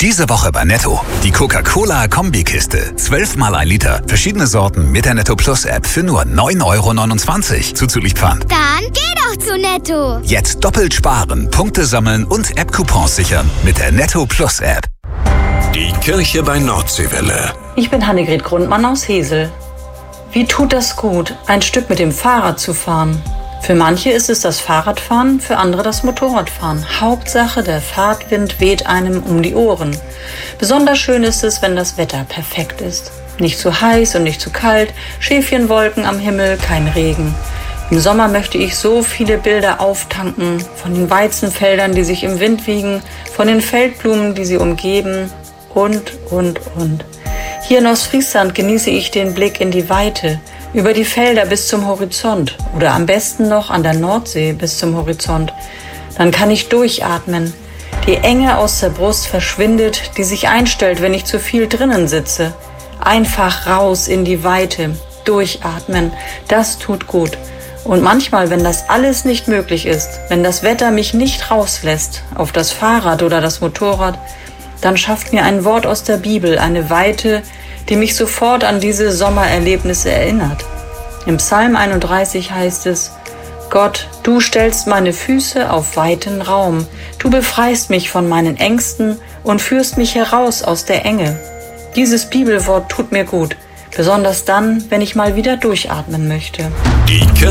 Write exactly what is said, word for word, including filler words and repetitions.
Diese Woche bei Netto. Die Coca-Cola-Kombikiste. zwölf mal ein Liter. Verschiedene Sorten mit der Netto Plus App für nur neun Euro neunundzwanzig. Zuzüglich Pfand. Dann geh doch zu Netto. Jetzt doppelt sparen, Punkte sammeln und App-Coupons sichern mit der Netto Plus App. Die Kirche bei Nordseewelle. Ich bin Hannegret Grundmann aus Hesel. Wie tut das gut, ein Stück mit dem Fahrrad zu fahren? Für manche ist es das Fahrradfahren, für andere das Motorradfahren. Hauptsache, der Fahrtwind weht einem um die Ohren. Besonders schön ist es, wenn das Wetter perfekt ist. Nicht zu heiß und nicht zu kalt, Schäfchenwolken am Himmel, kein Regen. Im Sommer möchte ich so viele Bilder auftanken, von den Weizenfeldern, die sich im Wind wiegen, von den Feldblumen, die sie umgeben und, und, und. Hier in Ostfriesland genieße ich den Blick in die Weite, über die Felder bis zum Horizont oder am besten noch an der Nordsee bis zum Horizont. Dann kann ich durchatmen. Die Enge aus der Brust verschwindet, die sich einstellt, wenn ich zu viel drinnen sitze. Einfach raus in die Weite, durchatmen, das tut gut. Und manchmal, wenn das alles nicht möglich ist, wenn das Wetter mich nicht rauslässt auf das Fahrrad oder das Motorrad, dann schafft mir ein Wort aus der Bibel eine Weite, die mich sofort an diese Sommererlebnisse erinnert. Im Psalm einunddreißig heißt es: Gott, du stellst meine Füße auf weiten Raum, du befreist mich von meinen Ängsten und führst mich heraus aus der Enge. Dieses Bibelwort tut mir gut, besonders dann, wenn ich mal wieder durchatmen möchte. Die Kirche